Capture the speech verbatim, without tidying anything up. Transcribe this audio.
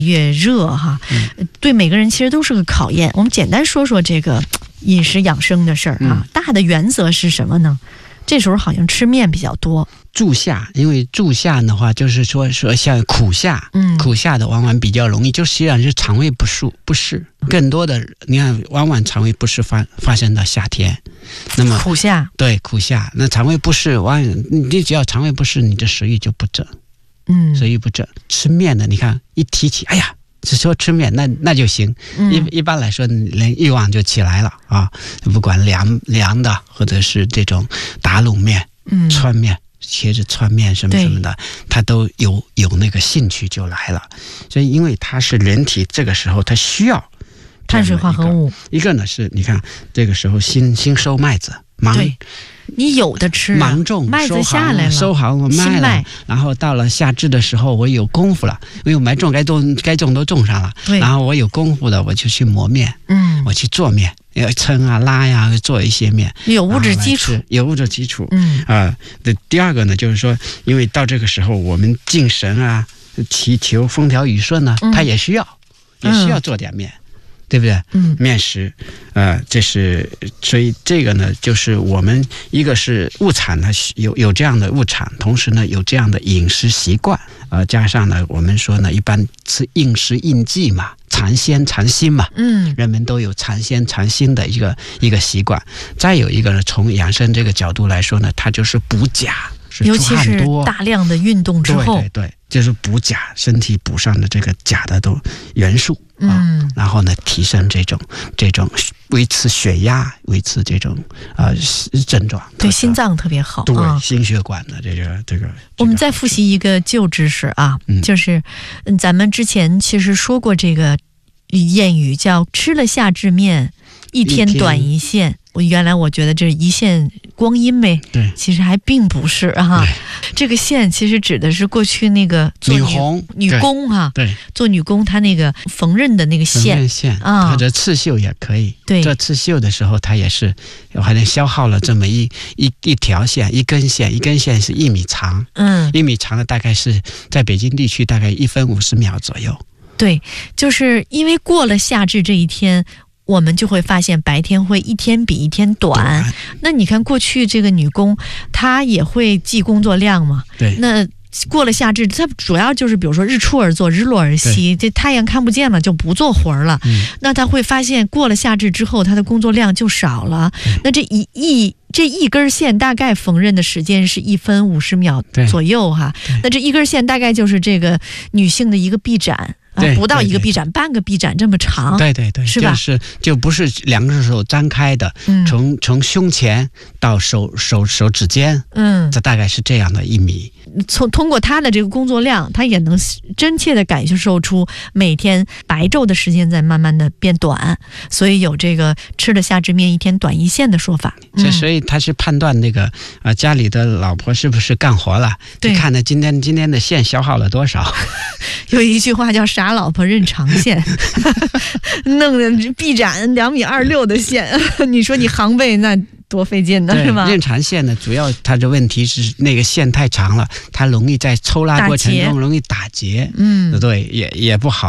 越热哈，嗯、对每个人其实都是个考验。我们简单说说这个饮食养生的事儿啊、嗯，大的原则是什么呢？这时候好像吃面比较多。 助下，因为助下的话，就是说说像苦下，嗯，苦下的往往比较容易，就实际上是肠胃不舒不适，更多的你看，往往肠胃不适发发生到夏天。那么苦下， 对苦下，那肠胃不适，往你只要肠胃不适，你的食欲就不振，嗯，食欲不振。吃面的，你看一提起，哎呀。只说吃面那那就行，嗯、一一般来说人欲望就起来了啊！不管凉凉的或者是这种打卤面、嗯、川面、茄子川面什么什么的，他都有有那个兴趣就来了。所以，因为它是人体这个时候它需要碳水化合物， 一个呢是你看这个时候新新收麦子，忙。 对你有的吃、啊， 芒种麦子下来了， 收好我卖了，然后到了夏至的时候，我有功夫了，因为买种该种该种都种上了，然后我有功夫的，我就去磨面，嗯，我去做面，要称啊拉呀，做一些面， 有物质基础， 有物质基础，嗯啊。的、呃、第二个呢，就是说，因为到这个时候，我们敬神啊，祈求风调雨顺呢、啊，嗯、它也需要，也需要做点面。嗯对不对？嗯，面食，呃，这是所以这个呢，就是我们一个是物产呢有有这样的物产，同时呢有这样的饮食习惯，呃，加上呢我们说呢，一般吃应时应季嘛，尝鲜尝新嘛，嗯，人们都有尝鲜尝新的一个一个习惯。再有一个呢，从养生这个角度来说呢，它就是补钾， 尤其是大量的运动之后， 对对对，就是补钾，身体补上的这个钾的都元素。嗯，然后呢，提升这种这种维持血压，维持这种呃症状， 对心脏特别好， 对、啊、心血管的这个这个。 我们再复习一个旧知识啊，嗯、就是咱们之前其实说过这个谚语，叫“吃了夏至面，一天短一线”。我原来我觉得这是一线光阴呗，对，其实还并不是啊。这个线其实指的是过去那个做女女红女工啊， 对， 做女工她那个缝纫的那个线线啊，或者刺绣也可以。 对， 做刺绣的时候，它也是好像消耗了这么一一一条线，一根线，一根线是一米长，嗯，一米长的大概是在北京地区大概一分五十秒左右。 对，就是因为过了夏至这一天。我们就会发现白天会一天比一天短。那你看过去这个女工她也会记工作量嘛，对，那过了夏至她主要就是比如说日出而作日落而息，这太阳看不见了就不做活了、嗯、那她会发现过了夏至之后她的工作量就少了，那这一一这一根线大概缝纫的时间是一分五十秒左右哈，那这一根线大概就是这个女性的一个臂展啊，不到一个臂展，半个臂展这么长， 对对对，是吧？就是就不是两个手张开的，嗯，从从胸前到手手手指尖，嗯，这大概是这样的一米。 从通过他的这个工作量，他也能真切的感受出每天白昼的时间在慢慢的变短，所以有这个吃了夏至面一天短一线的说法。 嗯、所以他是判断那个啊、呃、家里的老婆是不是干活了，就看他今天今天的线消耗了多少。 有一句话叫傻老婆认长线，弄的臂展两米二六的线，你说你行背那多费劲呢，是吧？ 认长线呢，主要它的问题是那个线太长了，它容易在抽拉过程中容易打结，嗯，对，也也不好。